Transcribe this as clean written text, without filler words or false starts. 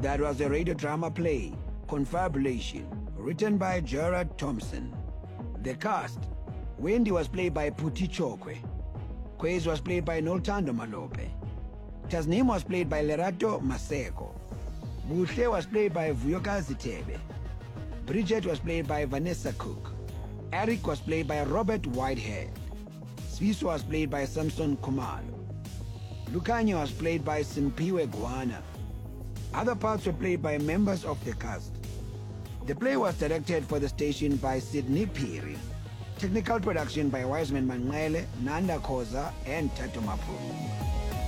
That was the radio drama play, Confabulation, written by Gerard Thompson. The cast: Wendy was played by Puti Chokwe. Kwezi was played by Noltando Malope. Tasnim was played by Lerato Maseko. Buhle was played by Vuyoka Zitebe. Bridget was played by Vanessa Cook. Eric was played by Robert Whitehead. Sviso was played by Samson Kumalo. Lukanya was played by Simpiwe Guana. Other parts were played by members of the cast. The play was directed for the station by Sidney Piri. Technical production by Wiseman Manngele, Nanda Khoza, and Tato Mapuru.